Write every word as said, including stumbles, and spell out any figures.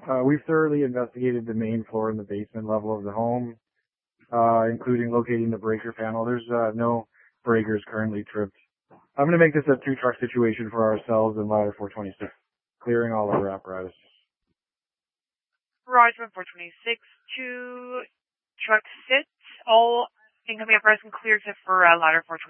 Uh, we've thoroughly investigated the main floor and the basement level of the home, uh, including locating the breaker panel. There's uh, no breakers currently tripped. I'm going to make this a two-truck situation for ourselves and ladder four twenty-six, clearing all our apparatus. Roger, four twenty-six, two trucks sit. All incoming apparatus clear except for uh, ladder four twenty-six.